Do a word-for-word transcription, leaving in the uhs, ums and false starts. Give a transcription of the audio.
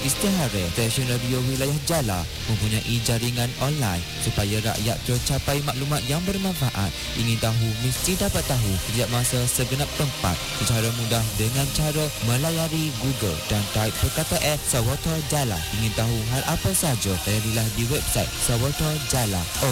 Istihara stesen radio wilayah Jala mempunyai jaringan online supaya rakyat tercapai maklumat yang bermanfaat. Ingin tahu mesti dapat tahu setiap masa segenap tempat secara mudah dengan cara melayari Google dan type perkataan Sawata Jala. Ingin tahu hal apa saja, layarilah di website Sawata Jala.